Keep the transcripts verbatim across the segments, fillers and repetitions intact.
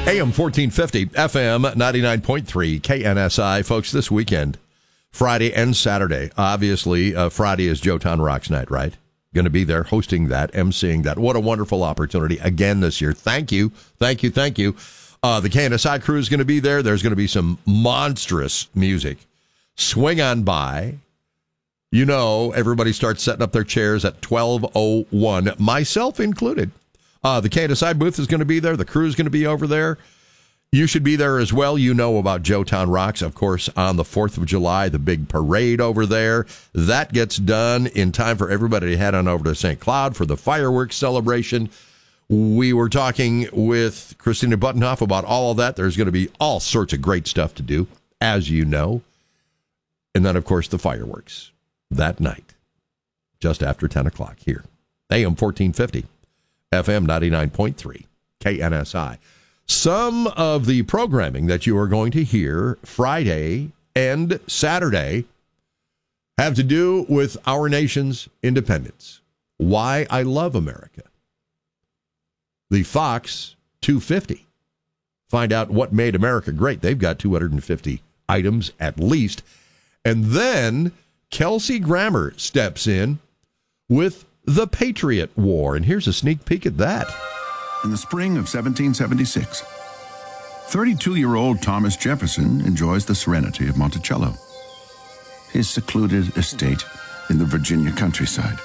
A M fourteen fifty, F M ninety-nine point three, K N S I. Folks, this weekend, Friday and Saturday. Obviously, uh, Friday is Jotan Rocks Night, right? Going to be there hosting that, emceeing that. What a wonderful opportunity again this year. Thank you. Thank you. Thank you. Uh, the K N S I crew is going to be there. There's going to be some monstrous music. Swing on by. You know, everybody starts setting up their chairs at twelve oh one, myself included. Uh, the K N S I booth is going to be there. The crew is going to be over there. You should be there as well. You know about Jotan Rocks, of course, on the fourth of July, the big parade over there. That gets done in time for everybody to head on over to Saint Cloud for the fireworks celebration. We were talking with Christina Buttenhoff about all of that. There's going to be all sorts of great stuff to do, as you know. And then, of course, the fireworks that night, just after ten o'clock here. A M fourteen fifty. F M ninety-nine point three, K N S I. Some of the programming that you are going to hear Friday and Saturday have to do with our nation's independence. Why I love America. The Fox two fifty. Find out what made America great. They've got two hundred fifty items at least. And then Kelsey Grammer steps in with The Patriot War, and here's a sneak peek at that. In the spring of seventeen seventy-six, thirty-two-year-old Thomas Jefferson enjoys the serenity of Monticello, his secluded estate in the Virginia countryside.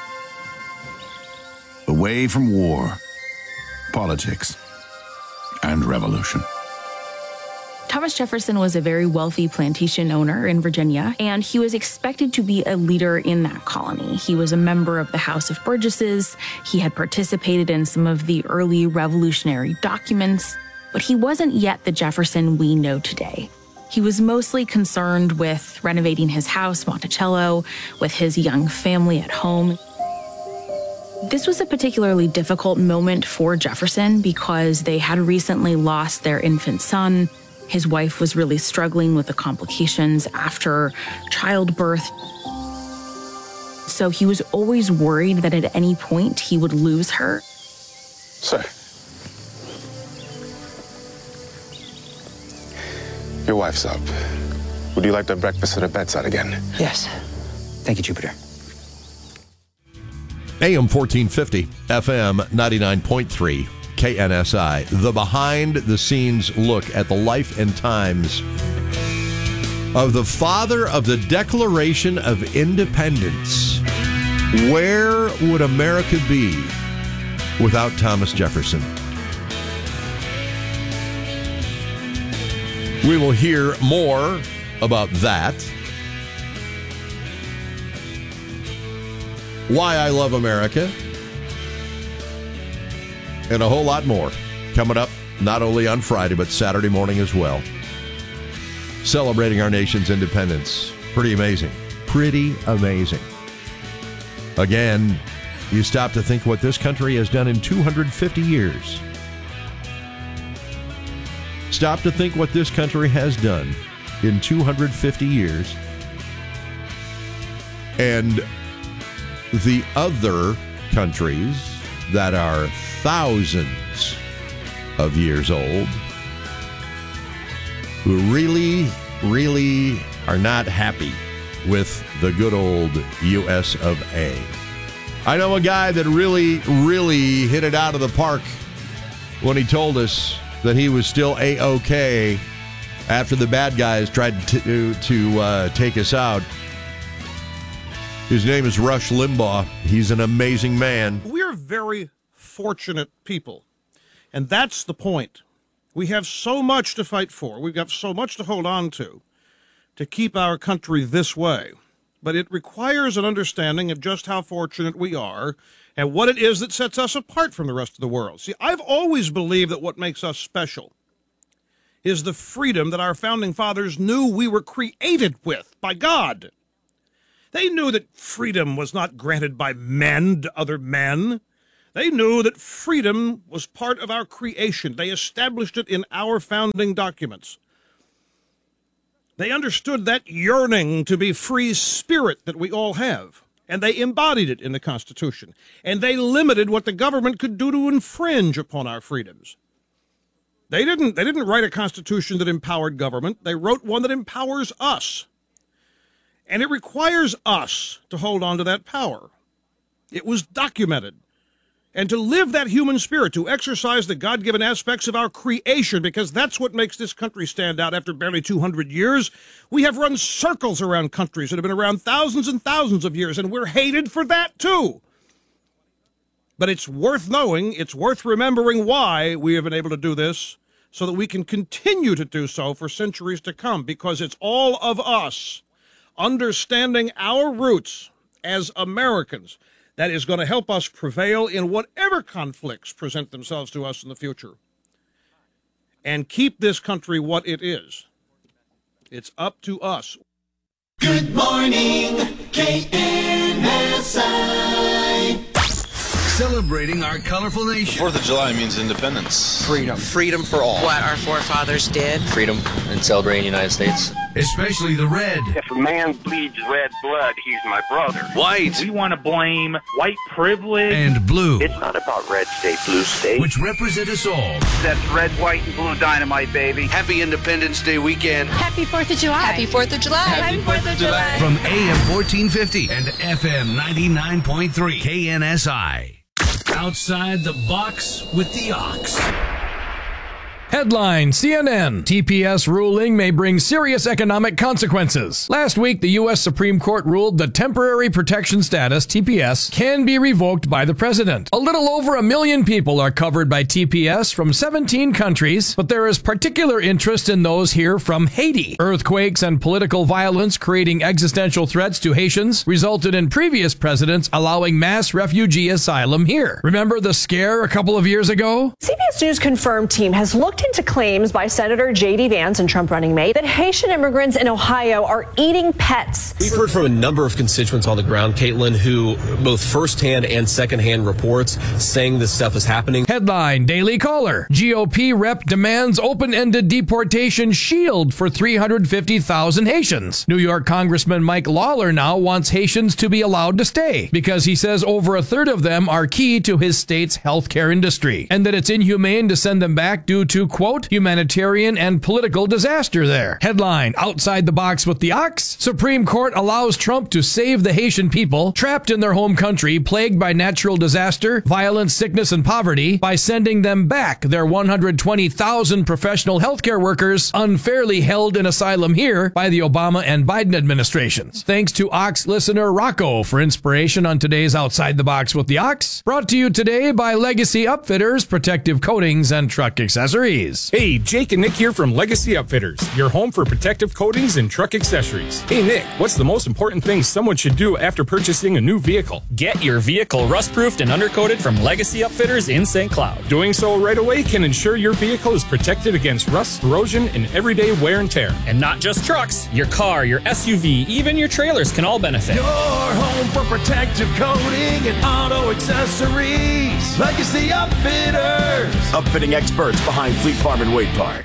Away from war, politics, and revolution. Thomas Jefferson was a very wealthy plantation owner in Virginia, and he was expected to be a leader in that colony. He was a member of the House of Burgesses. He had participated in some of the early revolutionary documents, but he wasn't yet the Jefferson we know today. He was mostly concerned with renovating his house, Monticello, with his young family at home. This was a particularly difficult moment for Jefferson because they had recently lost their infant son. His wife was really struggling with the complications after childbirth. So he was always worried that at any point he would lose her. Sir. Your wife's up. Would you like the breakfast at her bedside again? Yes. Thank you, Jupiter. A M fourteen fifty, F M ninety-nine point three. K N S I, the behind-the-scenes look at the life and times of the father of the Declaration of Independence. Where would America be without Thomas Jefferson? We will hear more about that. Why I love America. And a whole lot more coming up, not only on Friday, but Saturday morning as well. Celebrating our nation's independence. Pretty amazing. Pretty amazing. Again, you stop to think what this country has done in two hundred fifty years. Stop to think what this country has done in two hundred fifty years. And the other countries that are thousands of years old who really, really are not happy with the good old U S of A. I know a guy that really, really hit it out of the park when he told us that he was still A-OK after the bad guys tried to, to uh, take us out. His name is Rush Limbaugh. He's an amazing man. We're very fortunate people, and that's the point. We have so much to fight for. We've got so much to hold on to to keep our country this way. But it requires an understanding of just how fortunate we are and what it is that sets us apart from the rest of the world. See, I've always believed that what makes us special is the freedom that our founding fathers knew we were created with by God. They knew that freedom was not granted by men to other men. They knew that freedom was part of our creation. They established it in our founding documents. They understood that yearning to be free spirit that we all have, and they embodied it in the Constitution. And they limited what the government could do to infringe upon our freedoms. They didn't, they didn't write a constitution that empowered government. They wrote one that empowers us. And it requires us to hold on to that power. It was documented. And to live that human spirit, to exercise the God-given aspects of our creation, because that's what makes this country stand out after barely two hundred years. We have run circles around countries that have been around thousands and thousands of years, and we're hated for that, too. But it's worth knowing, it's worth remembering why we have been able to do this, so that we can continue to do so for centuries to come, because it's all of us understanding our roots as Americans that is going to help us prevail in whatever conflicts present themselves to us in the future and keep this country what it is. It's up to us. Good morning, K N S I. Celebrating our colorful nation. Fourth of July means independence. Freedom. Freedom for all. What our forefathers did. Freedom and celebrating the United States. Especially the red. If a man bleeds red blood, he's my brother. White. We want to blame white privilege. And blue. It's not about red state, blue state. Which represent us all. That's red, white, and blue dynamite, baby. Happy Independence Day weekend. Happy fourth of July. Happy fourth of July. Happy fourth of July. From A M fourteen fifty and F M ninety-nine point three K N S I. Outside the box with the ox. Headline, C N N. T P S ruling may bring serious economic consequences. Last week, the U S Supreme Court ruled that temporary protection status, T P S, can be revoked by the president. A little over a million people are covered by T P S from seventeen countries, but there is particular interest in those here from Haiti. Earthquakes and political violence creating existential threats to Haitians resulted in previous presidents allowing mass refugee asylum here. Remember the scare a couple of years ago? C B S News confirmed team has looked into claims by Senator J D Vance and Trump running mate that Haitian immigrants in Ohio are eating pets. We've heard from a number of constituents on the ground, Caitlin, who both firsthand and secondhand reports saying this stuff is happening. Headline, Daily Caller. G O P rep demands open-ended deportation shield for three hundred fifty thousand Haitians. New York Congressman Mike Lawler now wants Haitians to be allowed to stay because he says over a third of them are key to his state's healthcare industry and that it's inhumane to send them back due to, quote, humanitarian and political disaster there. Headline, Outside the Box with the Ox. Supreme Court allows Trump to save the Haitian people trapped in their home country plagued by natural disaster, violence, sickness, and poverty by sending them back their one hundred twenty thousand professional healthcare workers unfairly held in asylum here by the Obama and Biden administrations. Thanks to Ox listener Rocco for inspiration on today's Outside the Box with the Ox. Brought to you today by Legacy Upfitters, protective coatings and truck accessories. Hey, Jake and Nick here from Legacy Upfitters, your home for protective coatings and truck accessories. Hey, Nick, what's the most important thing someone should do after purchasing a new vehicle? Get your vehicle rust-proofed and undercoated from Legacy Upfitters in Saint Cloud. Doing so right away can ensure your vehicle is protected against rust, corrosion, and everyday wear and tear. And not just trucks. Your car, your S U V, even your trailers can all benefit. Your home for protective coating and auto accessories. Legacy Upfitters. Upfitting experts behind Fleet Farm and Wade Park.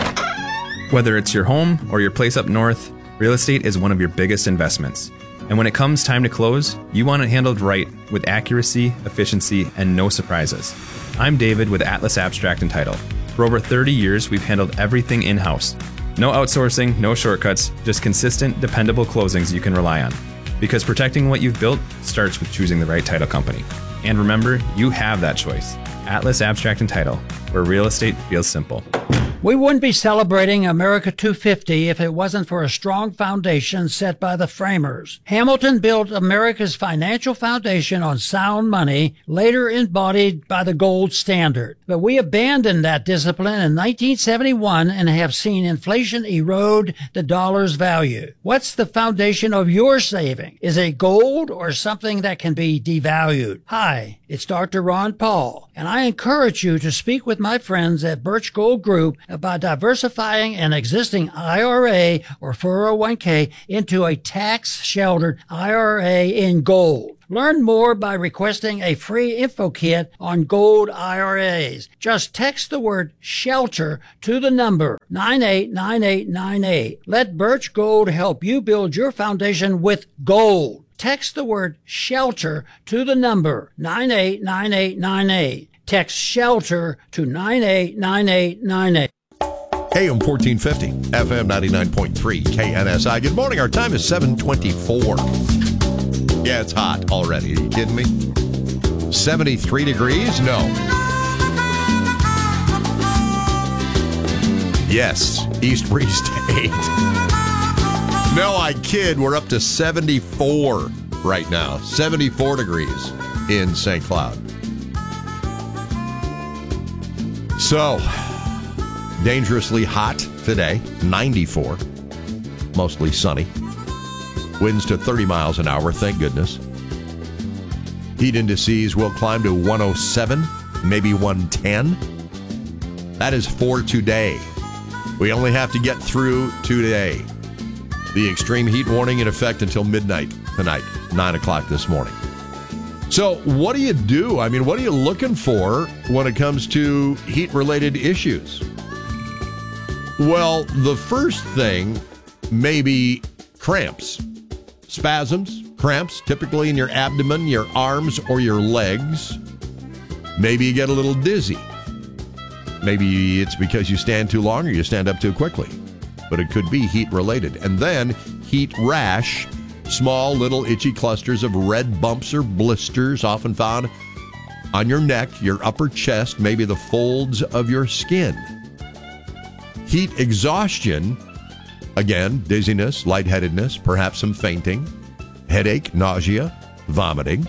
Whether it's your home or your place up north, real estate is one of your biggest investments. And when it comes time to close, you want it handled right with accuracy, efficiency, and no surprises. I'm David with Atlas Abstract and Title. For over thirty years, we've handled everything in-house. No outsourcing, no shortcuts, just consistent, dependable closings you can rely on. Because protecting what you've built starts with choosing the right title company. And remember, you have that choice. Atlas Abstract and Title, where real estate feels simple. We wouldn't be celebrating America two fifty if it wasn't for a strong foundation set by the framers. Hamilton built America's financial foundation on sound money, later embodied by the gold standard. But we abandoned that discipline in nineteen seventy-one and have seen inflation erode the dollar's value. What's the foundation of your saving? Is it gold or something that can be devalued? Hi, it's Doctor Ron Paul, and I encourage you to speak with my friends at Birch Gold Group about diversifying an existing I R A or four oh one k into a tax-sheltered I R A in gold. Learn more by requesting a free info kit on gold I R As. Just text the word SHELTER to the number nine eight nine eight nine eight. Let Birch Gold help you build your foundation with gold. Text the word SHELTER to the number nine eight nine eight nine eight. Text SHELTER to nine eight nine eight nine eight. A M fourteen fifty, F M ninety-nine point three, K N S I. Good morning. Our time is seven twenty-four. Yeah, it's hot already. Are you kidding me? seventy-three degrees? No. Yes, east breeze to eight. No, I kid. We're up to seventy-four right now. seventy-four degrees in Saint Cloud. So, dangerously hot today, ninety-four. Mostly sunny. Winds to thirty miles an hour, thank goodness. Heat indices will climb to one oh seven, maybe one ten. That is for today. We only have to get through today. The extreme heat warning in effect until midnight tonight, nine o'clock this morning. So what do you do? I mean, what are you looking for when it comes to heat-related issues? Well, the first thing may be cramps. Spasms, cramps, typically in your abdomen, your arms, or your legs. Maybe you get a little dizzy. Maybe it's because you stand too long or you stand up too quickly. But it could be heat-related. And then heat rash, small little itchy clusters of red bumps or blisters often found on your neck, your upper chest, maybe the folds of your skin. Heat exhaustion, again, dizziness, lightheadedness, perhaps some fainting, headache, nausea, vomiting,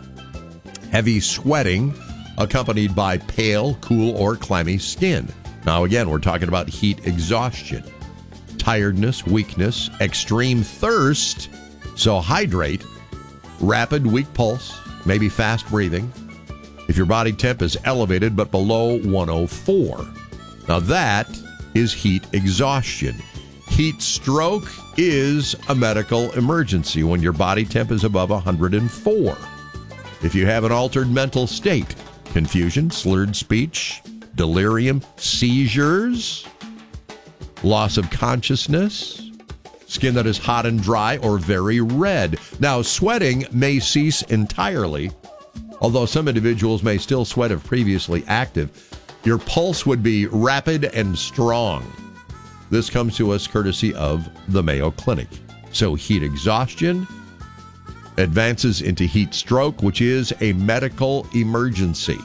heavy sweating, accompanied by pale, cool, or clammy skin. Now, again, we're talking about heat exhaustion. Tiredness, weakness, extreme thirst, so hydrate, rapid, weak pulse, maybe fast breathing. If your body temp is elevated but below one oh four. Now that is heat exhaustion. Heat stroke is a medical emergency when your body temp is above one hundred four. If you have an altered mental state, confusion, slurred speech, delirium, seizures, loss of consciousness, skin that is hot and dry or very red. Now, sweating may cease entirely, although some individuals may still sweat if previously active. Your pulse would be rapid and strong. This comes to us courtesy of the Mayo Clinic. So heat exhaustion advances into heat stroke, which is a medical emergency.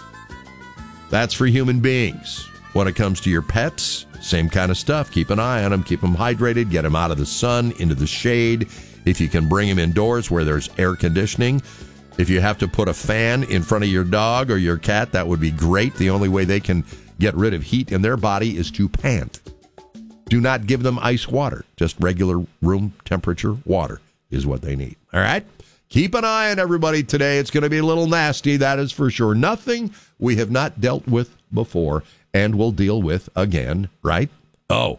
That's for human beings. When it comes to your pets, same kind of stuff. Keep an eye on them. Keep them hydrated. Get them out of the sun, into the shade. If you can bring them indoors where there's air conditioning. If you have to put a fan in front of your dog or your cat, that would be great. The only way they can get rid of heat in their body is to pant. Do not give them ice water. Just regular room temperature water is what they need. All right? Keep an eye on everybody today. It's going to be a little nasty, that is for sure. Nothing we have not dealt with before and will deal with again, right? Oh,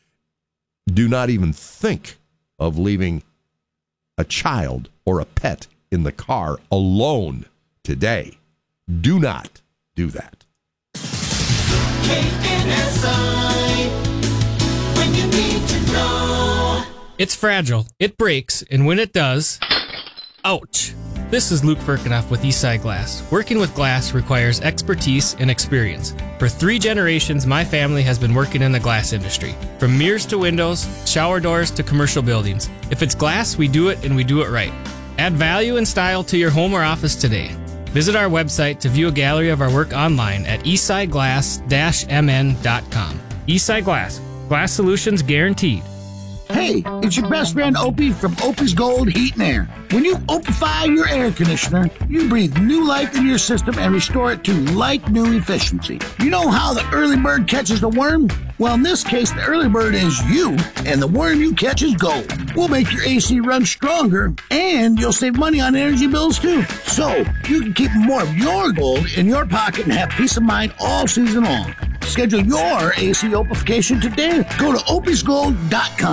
do not even think of leaving a child or a pet in the car alone today. Do not do that. K N S I, when you need to know. It's fragile, it breaks, and when it does, ouch. This is Luke Firkinoff with Eastside Glass. Working with glass requires expertise and experience. For three generations, my family has been working in the glass industry. From mirrors to windows, shower doors to commercial buildings. If it's glass, we do it and we do it right. Add value and style to your home or office today. Visit our website to view a gallery of our work online at eastside glass dash m n dot com. Eastside Glass. Glass solutions guaranteed. Hey, it's your best friend Opie from Opie's Gold Heat and Air. When you opify your air conditioner, you breathe new life into your system and restore it to like-new efficiency. You know how the early bird catches the worm? Well, in this case, the early bird is you, and the worm you catch is gold. We'll make your A C run stronger, and you'll save money on energy bills, too. So, you can keep more of your gold in your pocket and have peace of mind all season long. Schedule your A C optification today. Go to opies gold dot com.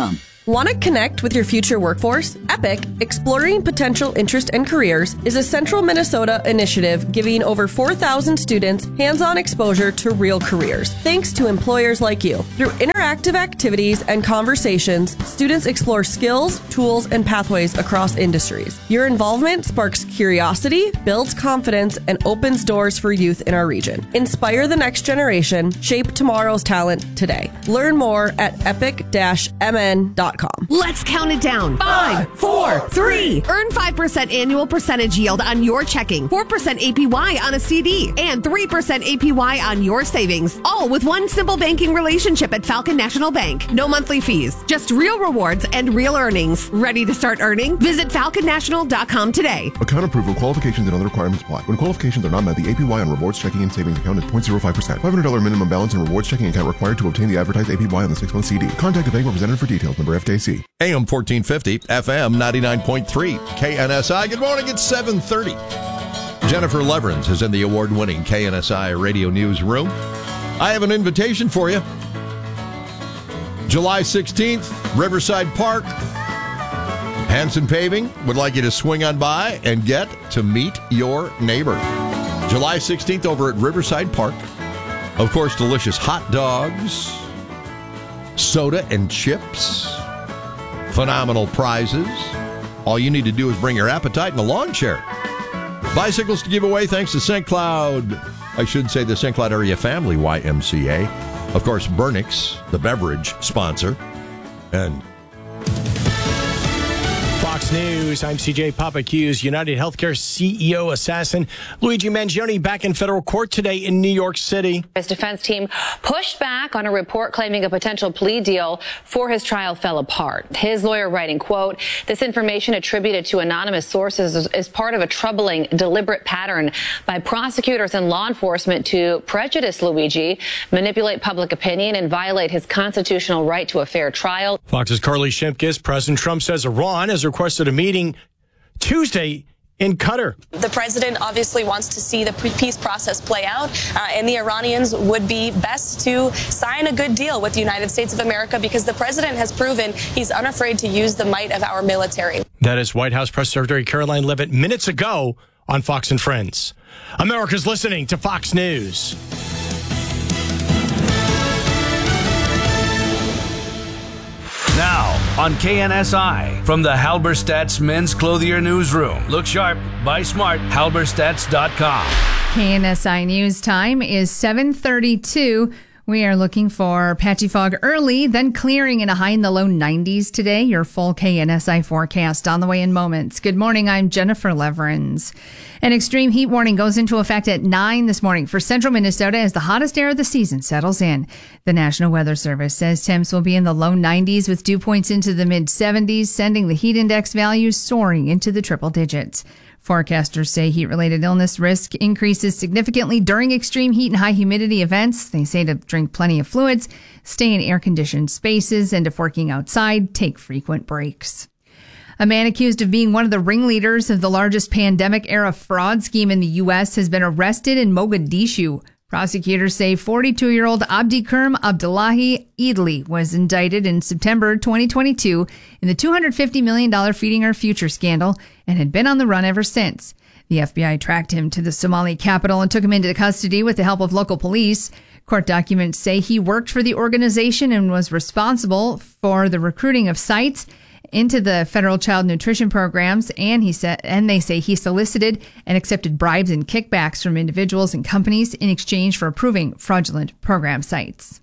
Want to connect with your future workforce? EPIC, Exploring Potential Interest and Careers, is a Central Minnesota initiative giving over four thousand students hands-on exposure to real careers, thanks to employers like you. Through interactive activities and conversations, students explore skills, tools, and pathways across industries. Your involvement sparks curiosity, builds confidence, and opens doors for youth in our region. Inspire the next generation, shape tomorrow's talent today. Learn more at epic dash m n dot com. Let's count it down. Five, four, three. Earn five percent annual percentage yield on your checking, four percent A P Y on a C D, and three percent A P Y on your savings. All with one simple banking relationship at Falcon National Bank. No monthly fees, just real rewards and real earnings. Ready to start earning? Visit falcon national dot com today. Account approval, qualifications, and other requirements apply. When qualifications are not met, the A P Y on rewards checking and savings account is zero point zero five percent. five hundred dollars minimum balance and rewards checking account required to obtain the advertised A P Y on the six-month C D. Contact the bank representative for details. Number F D I C. A M fourteen fifty, F M ninety-nine point three, K N S I. Good morning, it's seven thirty. Jennifer Leverins is in the award-winning K N S I Radio Newsroom. I have an invitation for you. July sixteenth, Riverside Park. Hanson Paving would like you to swing on by and get to meet your neighbor. July sixteenth over at Riverside Park. Of course, delicious hot dogs, soda and chips, phenomenal prizes. All you need to do is bring your appetite and a lawn chair. Bicycles to give away thanks to Saint Cloud. I should say the Saint Cloud Area Family Y M C A. Of course, Burnix, the beverage sponsor. And Fox News, I'm C J Papakuz. United Healthcare C E O assassin Luigi Mangione back in federal court today in New York City. His defense team pushed back on a report claiming a potential plea deal for his trial fell apart. His lawyer writing, quote, this information attributed to anonymous sources is, is part of a troubling, deliberate pattern by prosecutors and law enforcement to prejudice Luigi, manipulate public opinion, and violate his constitutional right to a fair trial. Fox's Carly Shimkus. President Trump says Iran has requested a meeting Tuesday in Qatar. The president obviously wants to see the peace process play out, uh, and the Iranians would be best to sign a good deal with the United States of America because the president has proven he's unafraid to use the might of our military. That is White House Press Secretary Caroline Leavitt minutes ago on Fox and Friends. America's listening to Fox News. Now on K N S I from the Halberstadt's Men's Clothier Newsroom. Look sharp, buy smart, halberstadts dot com. K N S I News time is seven thirty-two. We are looking for patchy fog early, then clearing in a high in the low nineties today. Your full K N S I forecast on the way in moments. Good morning, I'm Jennifer Leverins. An extreme heat warning goes into effect at nine this morning for central Minnesota as the hottest air of the season settles in. The National Weather Service says temps will be in the low nineties with dew points into the mid seventies, sending the heat index values soaring into the triple digits. Forecasters say heat-related illness risk increases significantly during extreme heat and high humidity events. They say to drink plenty of fluids, stay in air-conditioned spaces, and if working outside, take frequent breaks. A man accused of being one of the ringleaders of the largest pandemic-era fraud scheme in the U S has been arrested in Mogadishu. Prosecutors say forty-two-year-old Abdi Kerm Abdullahi Idli was indicted in September twenty twenty-two in the two hundred fifty million dollars Feeding Our Future scandal and had been on the run ever since. The F B I tracked him to the Somali capital and took him into custody with the help of local police. Court documents say he worked for the organization and was responsible for the recruiting of sites into the federal child nutrition programs, and he said, and they say he solicited and accepted bribes and kickbacks from individuals and companies in exchange for approving fraudulent program sites.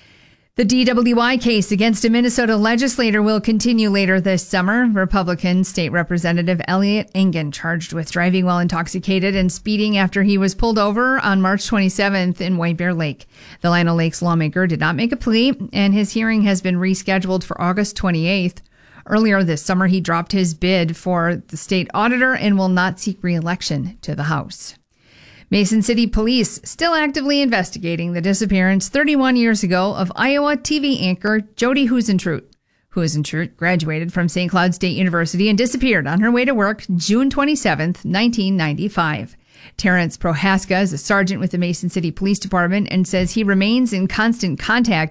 The D W I case against a Minnesota legislator will continue later this summer. Republican State Representative Elliot Engen charged with driving while intoxicated and speeding after he was pulled over on March twenty-seventh in White Bear Lake. The Lino Lakes lawmaker did not make a plea, and his hearing has been rescheduled for August twenty-eighth. Earlier this summer, he dropped his bid for the state auditor and will not seek re-election to the House. Mason City Police still actively investigating the disappearance thirty-one years ago of Iowa T V anchor Jody Huizentrout. Huizentrout graduated from Saint Cloud State University and disappeared on her way to work June twenty-seventh, nineteen ninety-five. Terrence Prohaska is a sergeant with the Mason City Police Department and says he remains in constant contact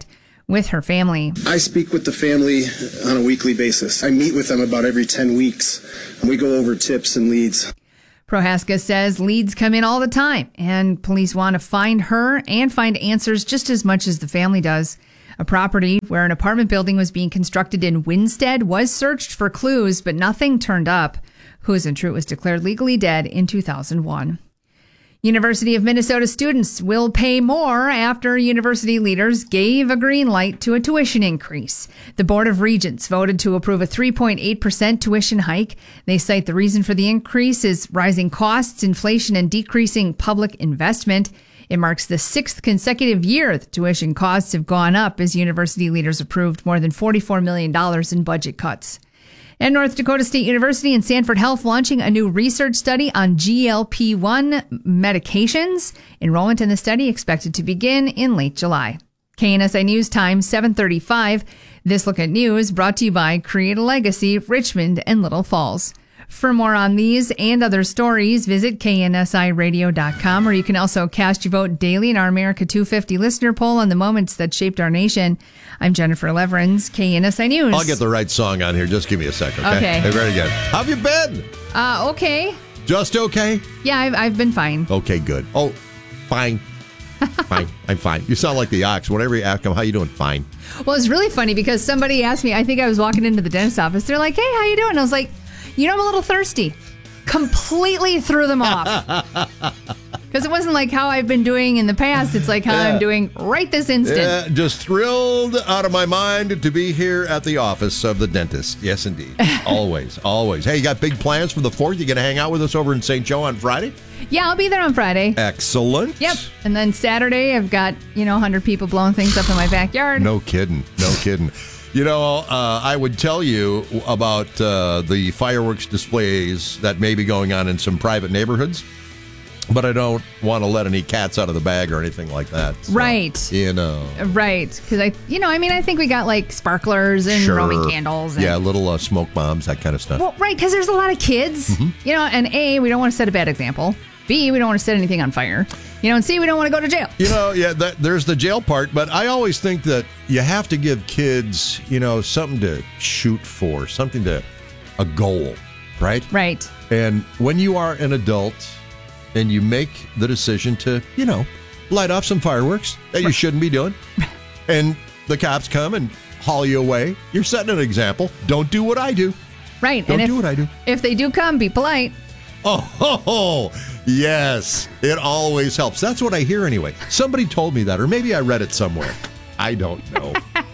with her family. I speak with the family on a weekly basis. I meet with them about every ten weeks, and we go over tips and leads. Prohaska says leads come in all the time, and police want to find her and find answers just as much as the family does. A property where an apartment building was being constructed in Winstead was searched for clues, but nothing turned up. Huizen Trut was declared legally dead in two thousand one. University of Minnesota students will pay more after university leaders gave a green light to a tuition increase. The Board of Regents voted to approve a three point eight percent tuition hike. They cite the reason for the increase is rising costs, inflation, and decreasing public investment. It marks the sixth consecutive year that tuition costs have gone up as university leaders approved more than forty-four million dollars in budget cuts. And North Dakota State University and Sanford Health launching a new research study on G L P one medications. Enrollment in the study expected to begin in late July. K N S I News Time, seven thirty-five. This Look at News brought to you by Create a Legacy, Richmond and Little Falls. For more on these and other stories, visit K N S I radio dot com, or you can also cast your vote daily in our America two fifty listener poll on the moments that shaped our nation. I'm Jennifer Leverins, K N S I News. I'll get the right song on here. Just give me a second, okay? Okay. Hey, ready again. How have you been? Uh, okay. Just okay? Yeah, I've, I've been fine. Okay, good. Oh, fine. Fine. I'm fine. You sound like the ox. Whenever you ask them, how you doing? Fine. Well, it's really funny because somebody asked me, I think I was walking into the dentist's office. They're like, hey, how you doing? I was like, you know, I'm a little thirsty. Completely threw them off. Because it wasn't like how I've been doing in the past. It's like how Yeah. I'm doing right this instant. Yeah, just thrilled out of my mind to be here at the office of the dentist. Yes, indeed. Always, always. Hey, you got big plans for the fourth? You going to hang out with us over in Saint Joe on Friday? Yeah, I'll be there on Friday. Excellent. Yep. And then Saturday, I've got, you know, one hundred people blowing things up in my backyard. No kidding. No kidding. You know, uh, I would tell you about uh, the fireworks displays that may be going on in some private neighborhoods, but I don't want to let any cats out of the bag or anything like that. So, Right. You know. Right. Because I, you know, I mean, I think we got like sparklers and Sure. Roman candles. And, Yeah, little uh, smoke bombs, that kind of stuff. Well, right. Because there's a lot of kids, Mhm. you know, and A, we don't want to set a bad example. B, we don't want to set anything on fire. You know, and C, we don't want to go to jail. You know, yeah, that, there's the jail part, but I always think that you have to give kids, you know, something to shoot for, something to, a goal, right? Right. And when you are an adult and you make the decision to, you know, light off some fireworks that you shouldn't be doing, and the cops come and haul you away, you're setting an example. Don't do what I do. Right. Don't and do if, what I do. If they do come, be polite. Oh, ho, ho. Yes, it always helps. That's what I hear anyway. Somebody told me that, or maybe I read it somewhere. I don't know.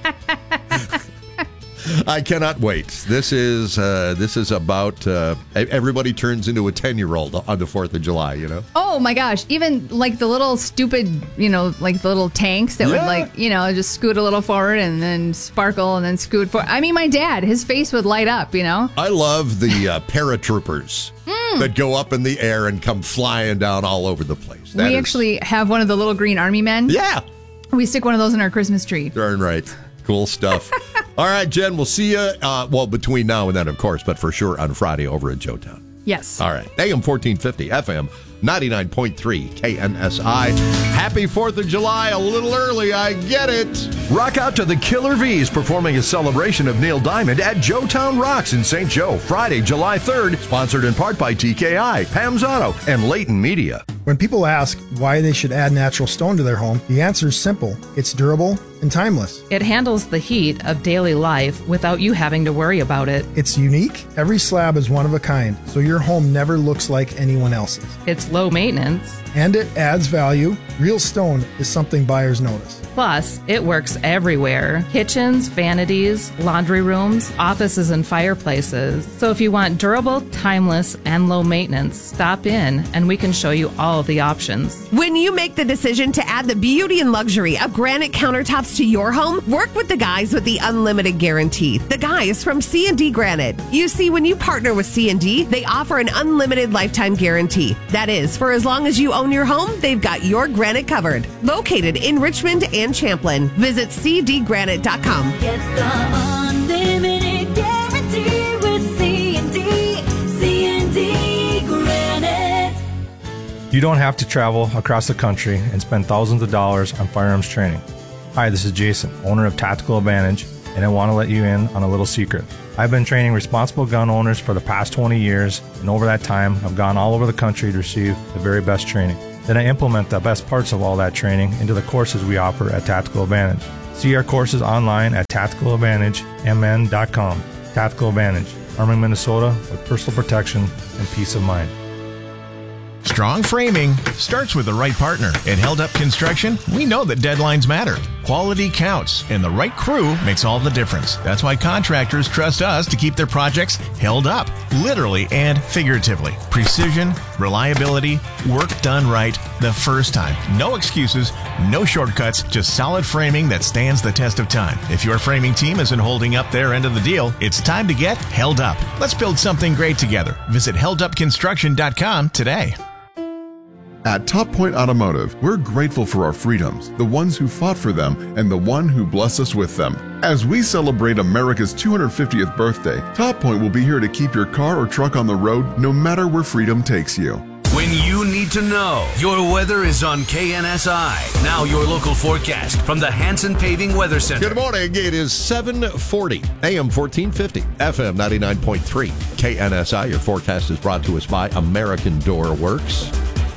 I cannot wait. This is uh, this is about uh, everybody turns into a ten-year-old on the fourth of July, you know? Oh my gosh. Even like the little stupid, you know, like the little tanks that Yeah. would like, you know, just scoot a little forward and then sparkle and then scoot forward. I mean, my dad, his face would light up, you know? I love the uh, paratroopers Mm. that go up in the air and come flying down all over the place. That we is actually have one of the little green army men. Yeah. We stick one of those in our Christmas tree. Darn right. Cool stuff. All right, Jen, we'll see you, uh, well, between now and then, of course, but for sure on Friday over at Joetown. Yes. All right. A M fourteen fifty, F M ninety-nine point three, K N S I. Happy fourth of July, a little early, I get it. Rock out to the Killer V's performing a celebration of Neil Diamond at Joetown Rocks in Saint Joe, Friday, July third, sponsored in part by T K I, Pam's Auto, and Leighton Media. When people ask why they should add natural stone to their home, the answer is simple. It's durable and timeless. It handles the heat of daily life without you having to worry about it. It's unique. Every slab is one of a kind, so your home never looks like anyone else's. It's low maintenance. And it adds value. Real stone is something buyers notice. Plus, it works everywhere. Kitchens, vanities, laundry rooms, offices, and fireplaces. So if you want durable, timeless, and low maintenance, stop in and we can show you all the options. When you make the decision to add the beauty and luxury of granite countertops to your home, work with the guys with the unlimited guarantee. The guys from C and D Granite. You see, when you partner with C and D, they offer an unlimited lifetime guarantee. That is, for as long as you own your home, they've got your granite covered. Located in Richmond and Champlin. Visit c d granite dot com. Get the unlimited guarantee with C and D. C and D Granite. You don't have to travel across the country and spend thousands of dollars on firearms training. Hi, this is Jason, owner of Tactical Advantage, and I want to let you in on a little secret. I've been training responsible gun owners for the past twenty years, and over that time, I've gone all over the country to receive the very best training. Then I implement the best parts of all that training into the courses we offer at Tactical Advantage. See our courses online at tactical advantage m n dot com. Tactical Advantage, arming Minnesota with personal protection and peace of mind. Strong framing starts with the right partner. At Held Up Construction, we know that deadlines matter. Quality counts, and the right crew makes all the difference. That's why contractors trust us to keep their projects held up, literally and figuratively. Precision, reliability, work done right the first time. No excuses, no shortcuts, just solid framing that stands the test of time. If your framing team isn't holding up their end of the deal, it's time to get held up. Let's build something great together. Visit held up construction dot com today. At Top Point Automotive, we're grateful for our freedoms, the ones who fought for them, and the one who blessed us with them. As we celebrate America's two hundred fiftieth birthday, Top Point will be here to keep your car or truck on the road no matter where freedom takes you. When you need to know, your weather is on K N S I. Now your local forecast from the Hanson Paving Weather Center. Good morning. It is seven forty, A M fourteen fifty, F M ninety-nine point three, K N S I. Your forecast is brought to us by American Door Works.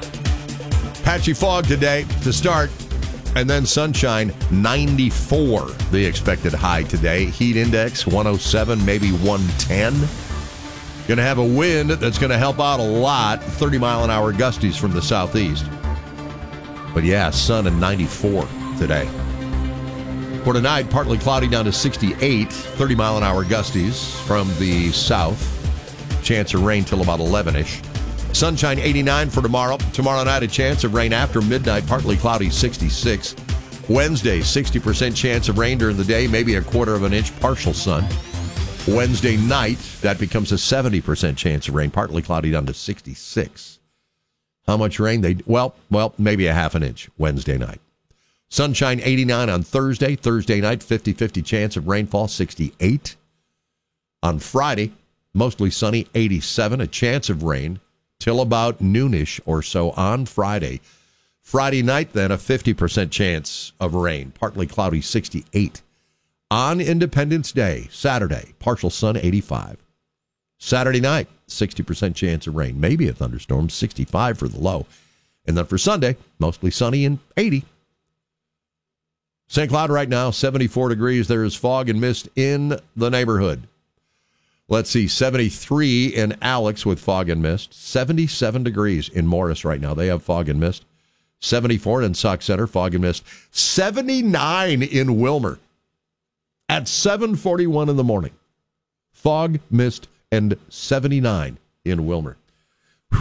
Patchy fog today to start, and then sunshine, ninety-four, the expected high today. Heat index, one oh seven, maybe one ten. Going to have a wind that's going to help out a lot, thirty mile an hour gusties from the southeast. But yeah, sun and ninety-four today. For tonight, partly cloudy down to sixty-eight, thirty mile an hour gusties from the south. Chance of rain till about eleven-ish. Sunshine eighty-nine for tomorrow. Tomorrow night, a chance of rain after midnight, partly cloudy, sixty-six. Wednesday, sixty percent chance of rain during the day, maybe a quarter of an inch, partial sun. Wednesday night, that becomes a seventy percent chance of rain, partly cloudy down to sixty-six. How much rain? They Well, well, maybe a half an inch Wednesday night. Sunshine eighty-nine on Thursday. Thursday night, fifty-fifty chance of rainfall, sixty-eight. On Friday, mostly sunny, eighty-seven, a chance of rain till about noonish or so on Friday. Friday night, then, a fifty percent chance of rain, partly cloudy, sixty-eight. On Independence Day, Saturday, partial sun, eighty-five. Saturday night, sixty percent chance of rain, maybe a thunderstorm, sixty-five for the low. And then for Sunday, mostly sunny and eighty. Saint Cloud right now, seventy-four degrees. There is fog and mist in the neighborhood. Let's see, seventy-three in Alex with fog and mist. seventy-seven degrees in Morris right now. They have fog and mist. seventy-four in Sauk Center, fog and mist. seventy-nine in Wilmer at seven forty-one in the morning. Fog, mist, and seventy-nine in Wilmer. Whew.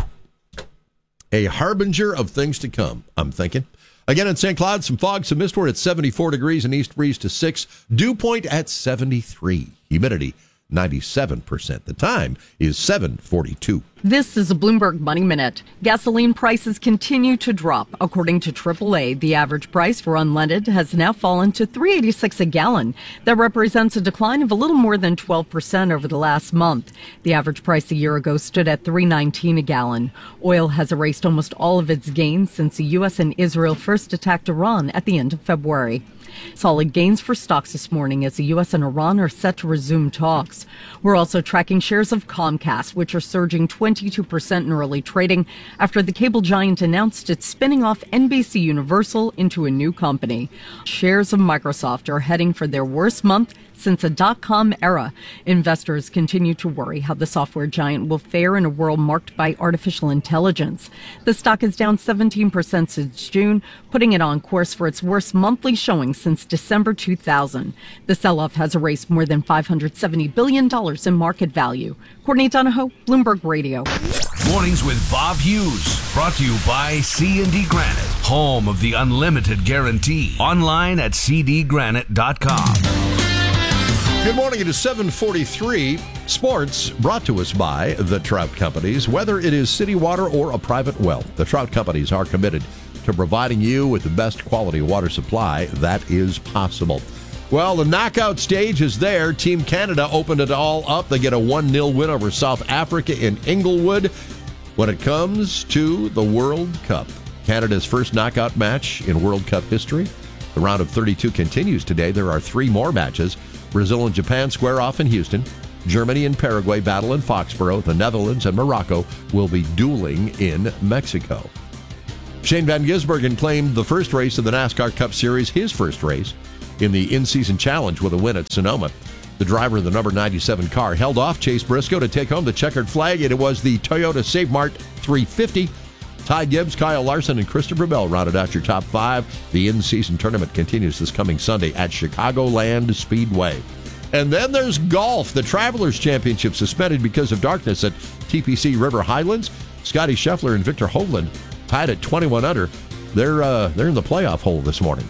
A harbinger of things to come, I'm thinking. Again, in Saint Cloud, some fog, some mist. We're at seventy-four degrees and east breeze to six. Dew point at seventy-three. Humidity ninety-seven percent. The time is seven forty-two. This is a Bloomberg Money Minute. Gasoline prices continue to drop. According to triple A, the average price for unleaded has now fallen to three eighty-six a gallon. That represents a decline of a little more than twelve percent over the last month. The average price a year ago stood at three nineteen a gallon. Oil has erased almost all of its gains since the U S and Israel first attacked Iran at the end of February. Solid gains for stocks this morning as the U S and Iran are set to resume talks. We're also tracking shares of Comcast, which are surging twenty-two percent in early trading after the cable giant announced it's spinning off N B C Universal into a new company. Shares of Microsoft are heading for their worst month since a dot-com era. Investors continue to worry how the software giant will fare in a world marked by artificial intelligence. The stock is down seventeen percent since June, putting it on course for its worst monthly showing since December two thousand. The sell-off has erased more than five hundred seventy billion dollars in market value. Courtney Donahoe, Bloomberg Radio. Mornings with Bob Hughes, brought to you by C and D Granite, home of the unlimited guarantee. Online at c d granite dot com. Good morning. It is seven forty-three. Sports brought to us by the Trout Companies. Whether it is city water or a private well, the Trout Companies are committed to providing you with the best quality water supply that is possible. Well, the knockout stage is there. Team Canada opened it all up. They get a one nil win over South Africa in Inglewood when it comes to the World Cup. Canada's first knockout match in World Cup history. The round of thirty-two continues today. There are three more matches. Brazil and Japan square off in Houston. Germany and Paraguay battle in Foxborough. The Netherlands and Morocco will be dueling in Mexico. Shane Van Gisbergen claimed the first race of the NASCAR Cup Series, his first race, in the in-season challenge with a win at Sonoma. The driver of the number ninety-seven car held off Chase Briscoe to take home the checkered flag, and it was the Toyota Save Mart three fifty. Ty Gibbs, Kyle Larson, and Christopher Bell rounded out your top five. The in-season tournament continues this coming Sunday at Chicagoland Speedway. And then there's golf. The Travelers Championship suspended because of darkness at T P C River Highlands. Scotty Scheffler and Victor Hovland tied at twenty-one under. They're uh, they're in the playoff hole this morning.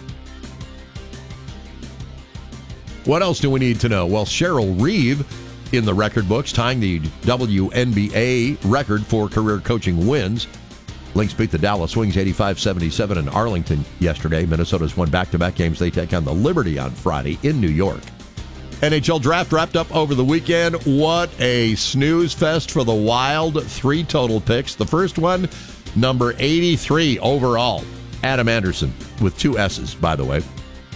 What else do we need to know? Well, Cheryl Reeve in the record books, tying the W N B A record for career coaching wins. Lynx beat the Dallas Wings eighty-five seventy-seven in Arlington yesterday. Minnesota's won back-to-back games. They take on the Liberty on Friday in New York. N H L draft wrapped up over the weekend. What a snooze fest for the Wild. Three total picks. The first one, number eighty-three overall, Adam Anderson, with two S's, by the way.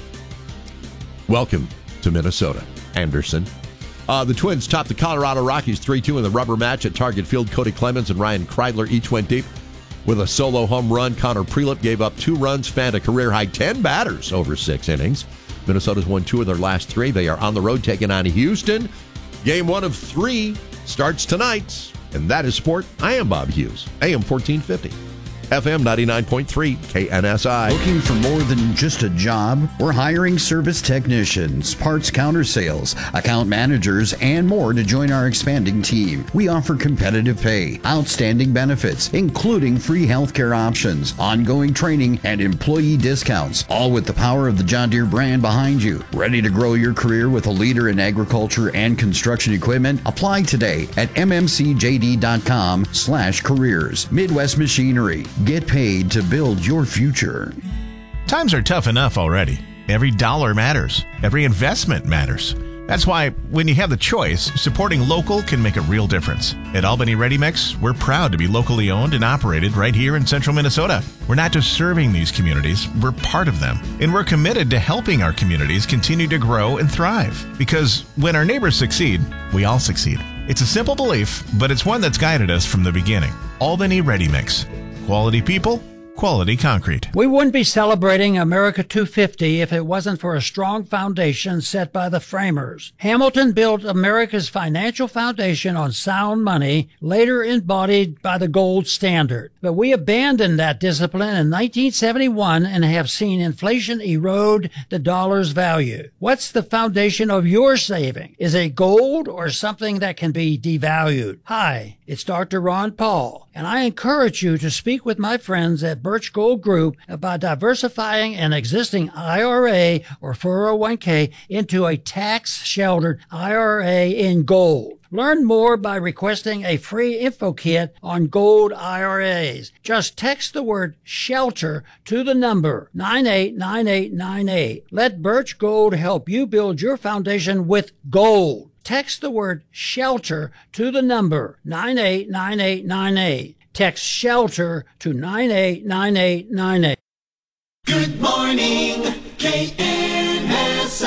Welcome to Minnesota, Anderson. Uh, the Twins topped the Colorado Rockies three two in the rubber match at Target Field. Cody Clemens and Ryan Kreidler each went deep with a solo home run. Connor Prelip gave up two runs, fanned a career-high ten batters over six innings. Minnesota's won two of their last three. They are on the road taking on Houston. Game one of three starts tonight, and that is sport. I am Bob Hughes, A M fourteen fifty. F M ninety-nine point three, K N S I. Looking for more than just a job? We're hiring service technicians, parts counter sales, account managers, and more to join our expanding team. We offer competitive pay, outstanding benefits, including free healthcare options, ongoing training, and employee discounts, all with the power of the John Deere brand behind you. Ready to grow your career with a leader in agriculture and construction equipment? Apply today at m m c j d dot com slash careers. Midwest Machinery. Get paid to build your future. Times are tough enough already. Every dollar matters. Every investment matters. That's why when you have the choice, supporting local can make a real difference. At Albany Ready Mix, we're proud to be locally owned and operated right here in central Minnesota. We're not just serving these communities, we're part of them. And we're committed to helping our communities continue to grow and thrive. Because when our neighbors succeed, we all succeed. It's a simple belief, but it's one that's guided us from the beginning. Albany Ready Mix. Quality people, quality concrete. We wouldn't be celebrating America two fifty if it wasn't for a strong foundation set by the framers. Hamilton built America's financial foundation on sound money, later embodied by the gold standard. But we abandoned that discipline in nineteen seventy-one and have seen inflation erode the dollar's value. What's the foundation of your saving? Is it gold or something that can be devalued? Hi, it's Doctor Ron Paul, and I encourage you to speak with my friends at Birch Gold Group about diversifying an existing I R A or four oh one k into a tax-sheltered I R A in gold. Learn more by requesting a free info kit on gold I R As. Just text the word SHELTER to the number nine eight nine eight nine eight. Let Birch Gold help you build your foundation with gold. Text the word SHELTER to the number nine eight nine eight nine eight. Text SHELTER to nine eight nine eight nine eight. Good morning, K N S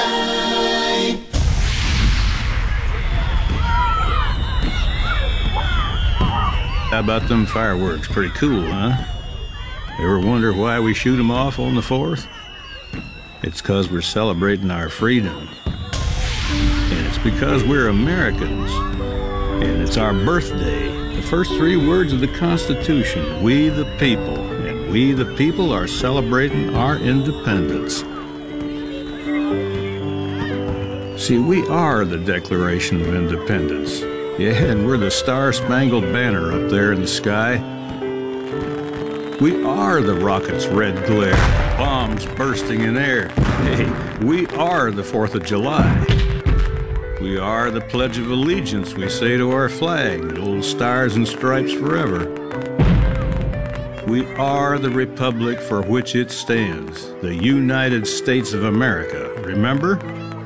I. How about them fireworks? Pretty cool, huh? Ever wonder why we shoot them off on the fourth? It's because we're celebrating our freedom. And it's because we're Americans. And it's our birthday. The first three words of the Constitution, we the people. And we the people are celebrating our independence. See, we are the Declaration of Independence. Yeah, and we're the Star-Spangled Banner up there in the sky. We are the rocket's red glare, bombs bursting in air. Hey, we are the fourth of July. We are the Pledge of Allegiance we say to our flag, old stars and stripes forever. We are the republic for which it stands, the United States of America, remember?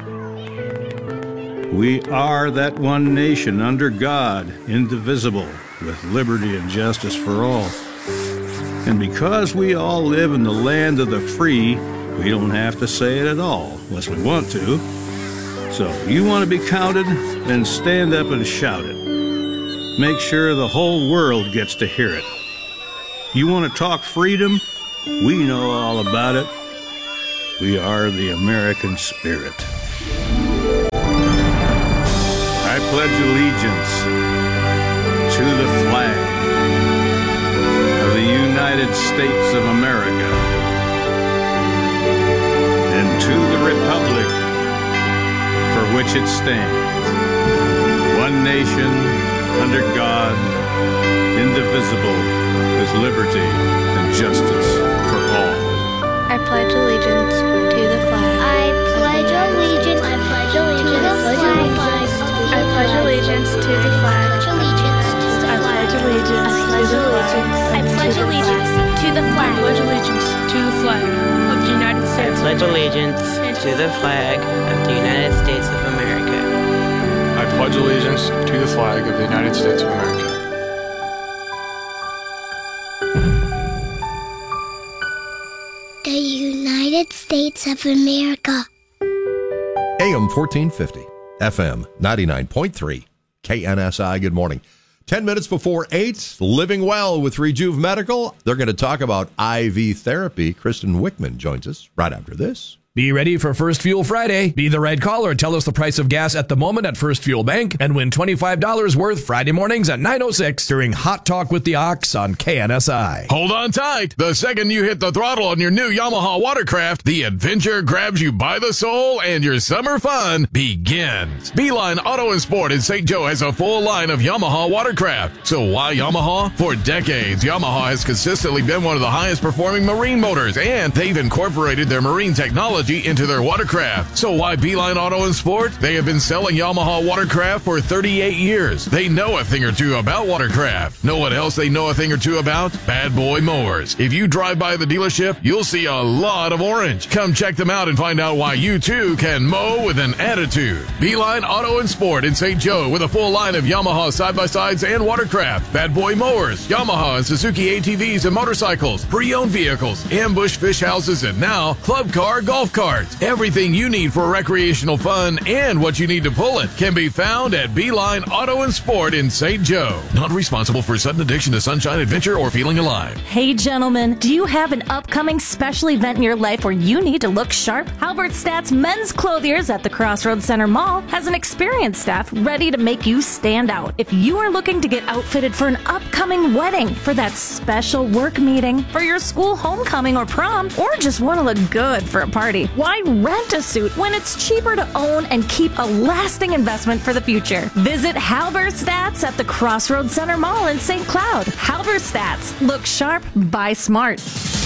We are that one nation under God, indivisible, with liberty and justice for all. And because we all live in the land of the free, We don't have to say it at all, unless we want to. So if you want to be counted, then stand up and shout it. Make sure the whole world gets to hear it. You want to talk freedom? We know all about it. We are the American spirit. I pledge allegiance to the flag of the United States of America and to the republic for which it stands, one nation, under God, indivisible, with liberty and justice for all. I pledge allegiance to the flag. I pledge allegiance. I pledge allegiance to the flag. I pledge allegiance to the flag. I pledge allegiance to the flag. I pledge allegiance to the flag. I pledge allegiance to the flag of the United States. I pledge allegiance to the flag of the United States of America. I pledge allegiance to the flag of the United States of America. The United States of America. A M fourteen fifty, F M ninety-nine point three, K N S I. Good morning. Ten minutes before eight, Living Well with Rejuve Medical. They're going to talk about I V therapy. Kristen Wickman joins us right after this. Be ready for First Fuel Friday. Be the right caller. Tell us the price of gas at the moment at First Fuel Bank and win twenty-five dollars worth Friday mornings at nine oh six during Hot Talk with the Ox on K N S I. Hold on tight. The second you hit the throttle on your new Yamaha watercraft, the adventure grabs you by the soul and your summer fun begins. Beeline Auto and Sport in Saint Joe has a full line of Yamaha watercraft. So why Yamaha? For decades, Yamaha has consistently been one of the highest performing marine motors, and they've incorporated their marine technology into their watercraft. So why Beeline Auto and Sport? They have been selling Yamaha watercraft for thirty-eight years. They know a thing or two about watercraft. Know what else they know a thing or two about? Bad boy mowers. If you drive by the dealership, you'll see a lot of orange. Come check them out and find out why you too can mow with an attitude. Beeline Auto and Sport in Saint Joe with a full line of Yamaha side-by-sides and watercraft, bad boy mowers, Yamaha and Suzuki A T Vs and motorcycles, pre-owned vehicles, ambush fish houses, and now club car golf carts. Everything you need for recreational fun and what you need to pull it can be found at Beeline Auto and Sport in Saint Joe. Not responsible for sudden addiction to sunshine, adventure, or feeling alive. Hey gentlemen, do you have an upcoming special event in your life where you need to look sharp? Halberstadt's Men's Clothiers at the Crossroads Center Mall has an experienced staff ready to make you stand out. If you are looking to get outfitted for an upcoming wedding, for that special work meeting, for your school homecoming or prom, or just want to look good for a party, why rent a suit when it's cheaper to own and keep a lasting investment for the future? Visit Halberstadt's at the Crossroads Center Mall in Saint Cloud. Halberstadt's. Look sharp, buy smart.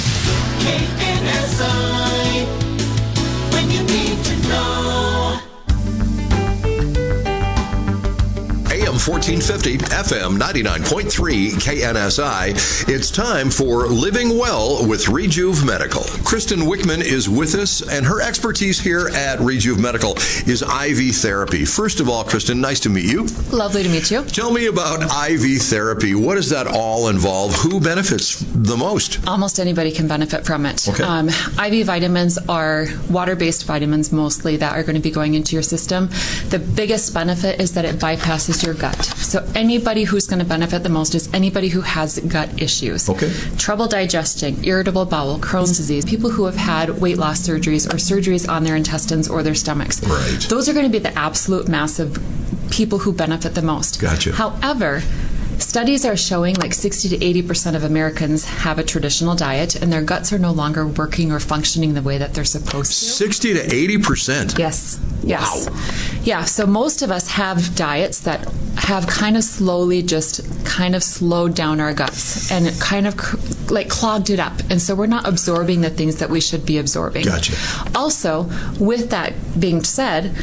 K N S I, when you need to know. A M fourteen fifty, F M ninety-nine point three, K N S I. It's time for Living Well with Rejuve Medical. Kristen Wickman is with us, and her expertise here at Rejuve Medical is I V therapy. First of all, Kristen, nice to meet you. Lovely to meet you. Tell me about I V therapy. What does that all involve? Who benefits the most? Almost anybody can benefit from it. Okay. Um, I V vitamins are water-based vitamins mostly that are going to be going into your system. The biggest benefit is that it bypasses your gut. So anybody who's going to benefit the most is anybody who has gut issues. Okay. Trouble digesting, irritable bowel, Crohn's disease, people who have had weight loss surgeries or surgeries on their intestines or their stomachs. Right. Those are going to be the absolute massive people who benefit the most. Gotcha. However, studies are showing like sixty to eighty percent of Americans have a traditional diet and their guts are no longer working or functioning the way that they're supposed to. sixty to eighty percent? Yes. Yes. Wow. Yeah, so most of us have diets that have kind of slowly just kind of slowed down our guts and it kind of cr- like clogged it up. And so we're not absorbing the things that we should be absorbing. Gotcha. Also, with that being said,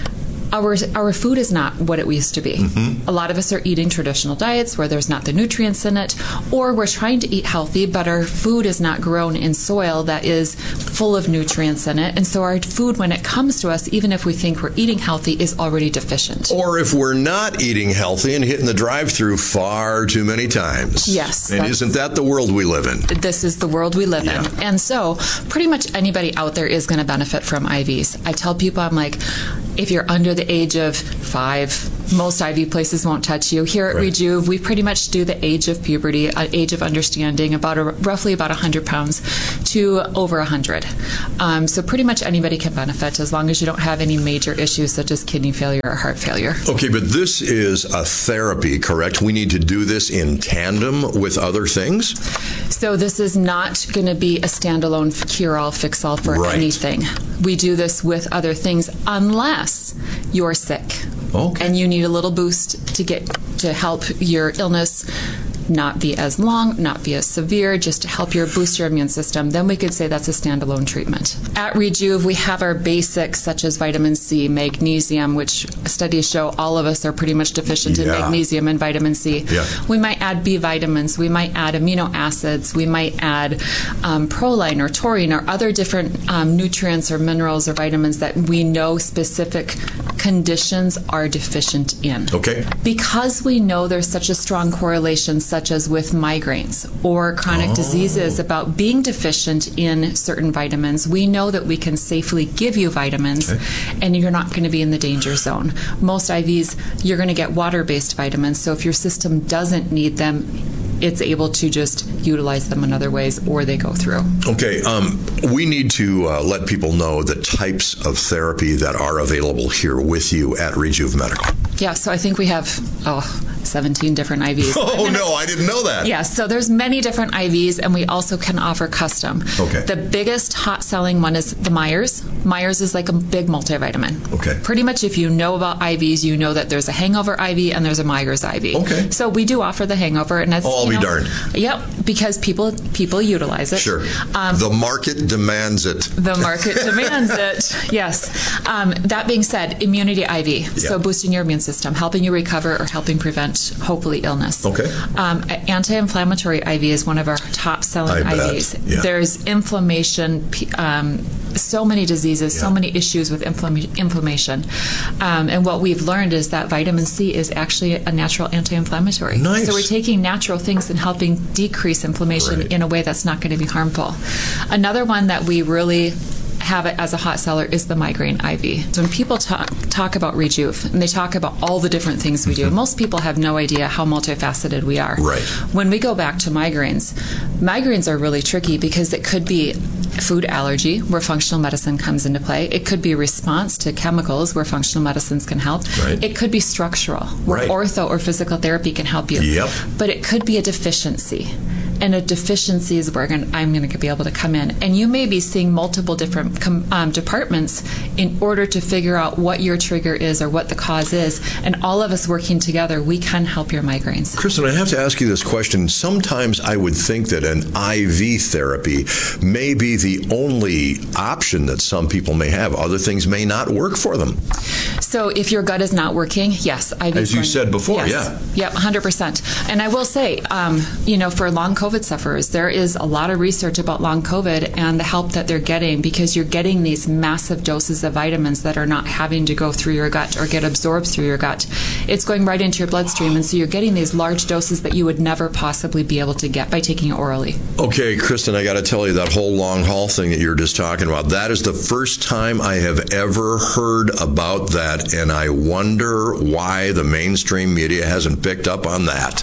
our our food is not what it used to be. Mm-hmm. A lot of us are eating traditional diets where there's not the nutrients in it, or we're trying to eat healthy, but our food is not grown in soil that is full of nutrients in it. And so our food, when it comes to us, even if we think we're eating healthy, is already deficient. Or if we're not eating healthy and hitting the drive-through far too many times. Yes. And isn't that the world we live in? This is the world we live Yeah. in. And so pretty much anybody out there is going to benefit from I Vs. I tell people, I'm like, if you're under the age of five, most I V places won't touch you. Here at Right. Rejuve, we pretty much do the age of puberty, uh, age of understanding, about a, roughly about one hundred pounds to over one hundred. Um, so pretty much anybody can benefit as long as you don't have any major issues such as kidney failure or heart failure. Okay, but this is a therapy, correct? We need to do this in tandem with other things? So this is not going to be a standalone cure-all, fix-all for Right. anything. We do this with other things unless you're sick. Okay. And you need a little boost to get to help your illness not be as long, not be as severe, just to help your boost your immune system, then we could say that's a standalone treatment. At Rejuve, we have our basics such as vitamin C, magnesium, which studies show all of us are pretty much deficient in Yeah. magnesium and vitamin C. Yeah. We might add B vitamins, we might add amino acids, we might add um, proline or taurine or other different um, nutrients or minerals or vitamins that we know specific conditions are deficient in. Okay. Because we know there's such a strong correlation, such as with migraines or chronic Oh. diseases, about being deficient in certain vitamins, we know that we can safely give you vitamins and you're not going to be in the danger zone. Most I Vs, you're going to get water-based vitamins, so if your system doesn't need them, it's able to just utilize them in other ways, or they go through. Okay, um, we need to uh, let people know the types of therapy that are available here with you at Rejuve Medical. Yeah, so I think we have, oh, seventeen different I Vs. Oh, no, I didn't know that. Yeah, so there's many different I Vs, and we also can offer custom. Okay. The biggest hot selling one is the Myers. Myers is like a big multivitamin. Okay. Pretty much if you know about I Vs, you know that there's a hangover I V and there's a Myers I V. Okay. So we do offer the hangover, and that's, Oh, I'll you be know, darned. Yep, because people people utilize it. Sure. Um, the market demands it. The market demands it. Yes. Um, that being said, immunity I V. So boosting your immune system, helping you recover or helping prevent, hopefully, illness. Okay. Um, anti-inflammatory I V is one of our top selling I bet. I Vs. Yeah. There's inflammation, p- um, so many diseases, so many issues with inflama- inflammation. Um, and what we've learned is that vitamin C is actually a natural anti-inflammatory. Nice. So we're taking natural things and helping decrease inflammation Right. in a way that's not going to be harmful. Another one that we really have it as a hot seller is the migraine I V. So when people talk, talk about Rejuve, and they talk about all the different things we do, most people have no idea how multifaceted we are. Right. When we go back to migraines, migraines are really tricky because it could be food allergy, where functional medicine comes into play. It could be a response to chemicals, where functional medicines can help. Right. It could be structural, where Right. ortho or physical therapy can help you. Yep. But it could be a deficiency. And a deficiency is where I'm going to be able to come in. And you may be seeing multiple different com- um, departments in order to figure out what your trigger is or what the cause is. And all of us working together, we can help your migraines. Kristen, I have to ask you this question. Sometimes I would think that an I V therapy may be the only option that some people may have. Other things may not work for them. So if your gut is not working, yes. I V As you said before, yes. yeah. Yep, one hundred percent. And I will say, um, you know, for long COVID sufferers, there is a lot of research about long COVID and the help that they're getting, because you're getting these massive doses of vitamins that are not having to go through your gut or get absorbed through your gut. It's going right into your bloodstream, and so you're getting these large doses that you would never possibly be able to get by taking it orally. Okay, Kristen, I got to tell you, that whole long haul thing that you're just talking about, that is the first time I have ever heard about that, and I wonder why the mainstream media hasn't picked up on that.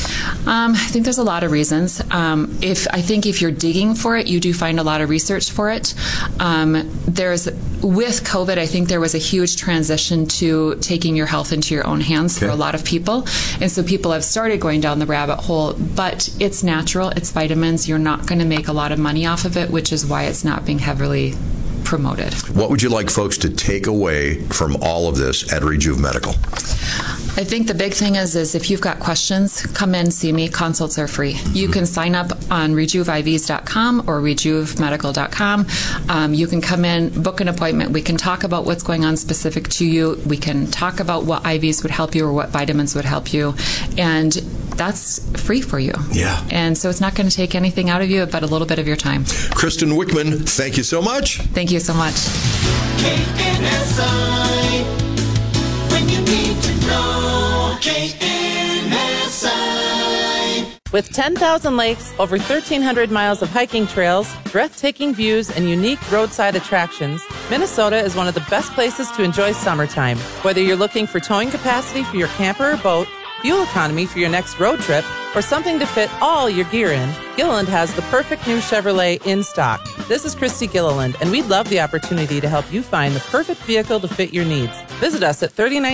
Um, I think there's a lot of reasons. Um, if I think if you're digging for it, you do find a lot of research for it. Um, there's with COVID, I think there was a huge transition to taking your health into your own hands for a lot of people, and so people have started going down the rabbit hole. But it's natural; it's vitamins. You're not going to make a lot of money off of it, which is why it's not being heavily promoted. What would you like folks to take away from all of this at Rejuve Medical? I think the big thing is, is if you've got questions, come in, see me. Consults are free. You can sign up on rejuve I Vs dot com or rejuve medical dot com. Um, you can come in, book an appointment. We can talk about what's going on specific to you. We can talk about what I Vs would help you or what vitamins would help you. And that's free for you. Yeah. And so it's not going to take anything out of you but a little bit of your time. Kristen Wickman, thank you so much. Thank you so much. K N S I, when you need to know. K N S I. With ten thousand lakes, over thirteen hundred miles of hiking trails, breathtaking views, and unique roadside attractions, Minnesota is one of the best places to enjoy summertime. Whether you're looking for towing capacity for your camper or boat, fuel economy for your next road trip, or something to fit all your gear in, Gilliland has the perfect new Chevrolet in stock. This is Christy Gilliland, and we'd love the opportunity to help you find the perfect vehicle to fit your needs. Visit us at thirty-nine